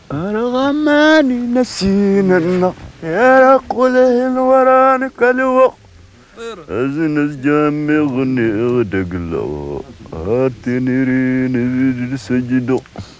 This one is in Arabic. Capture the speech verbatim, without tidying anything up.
أرغماني نسينا النار يا رقله الوران كالوق أزنز جامي غني غدق له هاتني رين سجدو